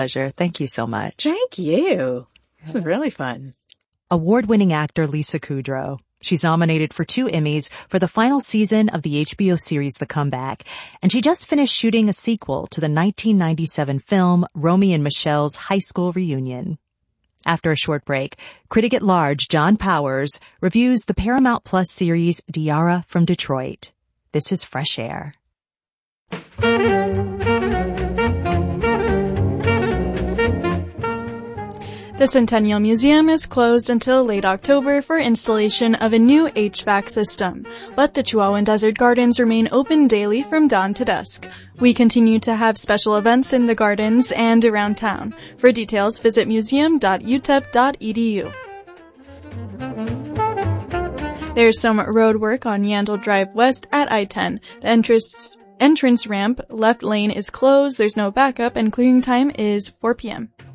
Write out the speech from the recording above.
Pleasure. Thank you so much. Thank you. This was really fun. Award-winning actor Lisa Kudrow. She's nominated for 2 Emmys for the final season of the HBO series The Comeback, and she just finished shooting a sequel to the 1997 film Romy and Michelle's high school reunion. After a short break, critic at large John Powers reviews the Paramount Plus series Diara from Detroit. This is Fresh Air. The Centennial Museum is closed until late October for installation of a new HVAC system, but the Chihuahuan Desert Gardens remain open daily from dawn to dusk. We continue to have special events in the gardens and around town. For details, visit museum.utep.edu. There's some road work on Yandle Drive West at I-10. The entrance ramp left lane is closed, there's no backup, and clearing time is 4 p.m.